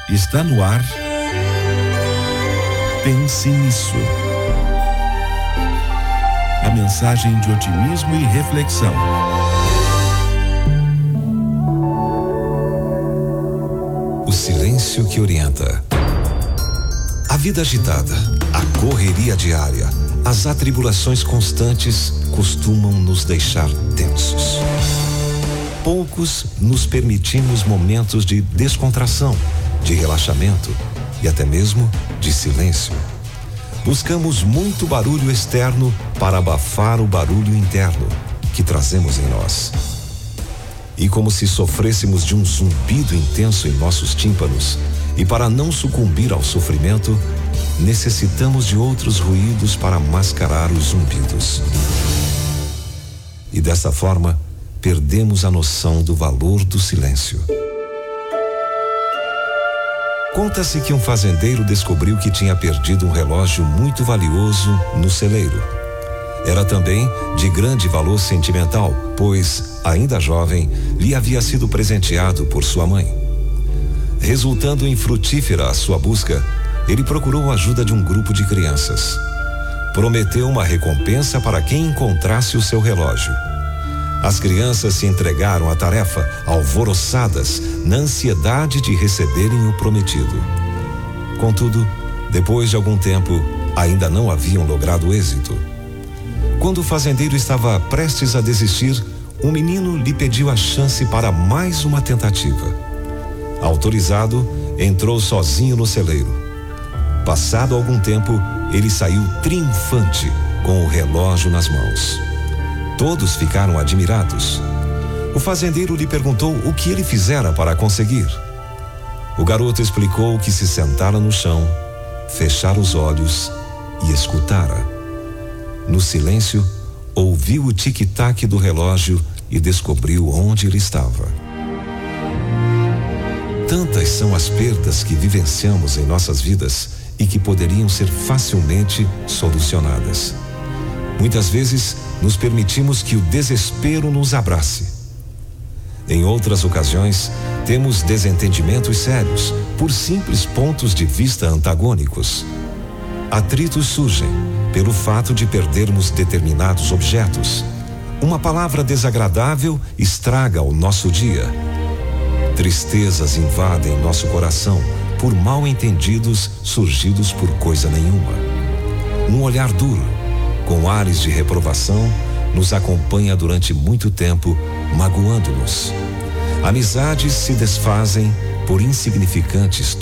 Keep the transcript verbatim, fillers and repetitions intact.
Está no ar. Pense nisso. A mensagem de otimismo e reflexão. O silêncio que orienta. A vida agitada, a correria diária, as atribulações constantes costumam nos deixar tensos. Poucos nos permitimos momentos de descontração, de relaxamento e até mesmo de silêncio. Buscamos muito barulho externo para abafar o barulho interno que trazemos em nós. E como se sofrêssemos de um zumbido intenso em nossos tímpanos, e para não sucumbir ao sofrimento, necessitamos de outros ruídos para mascarar os zumbidos. E dessa forma, perdemos a noção do valor do silêncio. Conta-se que um fazendeiro descobriu que tinha perdido um relógio muito valioso no celeiro. Era também de grande valor sentimental, pois, ainda jovem, lhe havia sido presenteado por sua mãe. Resultando infrutífera a sua busca, ele procurou a ajuda de um grupo de crianças. Prometeu uma recompensa para quem encontrasse o seu relógio. As crianças se entregaram à tarefa, alvoroçadas, na ansiedade de receberem o prometido. Contudo, depois de algum tempo, ainda não haviam logrado êxito. Quando o fazendeiro estava prestes a desistir, um menino lhe pediu a chance para mais uma tentativa. Autorizado, entrou sozinho no celeiro. Passado algum tempo, ele saiu triunfante, com o relógio nas mãos. Todos ficaram admirados. O fazendeiro lhe perguntou o que ele fizera para conseguir. O garoto explicou que se sentara no chão, fechara os olhos e escutara. No silêncio, ouviu o tic-tac do relógio e descobriu onde ele estava. Tantas são as perdas que vivenciamos em nossas vidas e que poderiam ser facilmente solucionadas. Muitas vezes, nos permitimos que o desespero nos abrace. Em outras ocasiões, temos desentendimentos sérios por simples pontos de vista antagônicos. Atritos surgem pelo fato de perdermos determinados objetos. Uma palavra desagradável estraga o nosso dia. Tristezas invadem nosso coração por mal-entendidos surgidos por coisa nenhuma. Um olhar duro, com ares de reprovação, nos acompanha durante muito tempo, magoando-nos. Amizades se desfazem por insignificantes